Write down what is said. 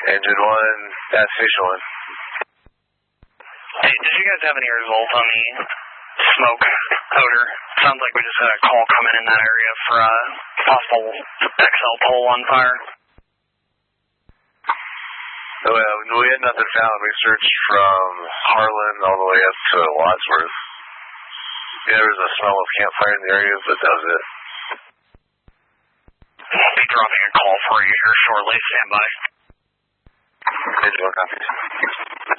Engine 1, that's Station 1. Hey, did you guys have any results on the smoke odor? Sounds like we just had a call come in that area for a possible XL pole on fire. We had nothing found. We searched from Harlan all the way up to Wadsworth. Yeah, there was a smell of campfire in the area, but that was it. We'll be dropping a call for you here shortly. Stand by. Engine 1 copies.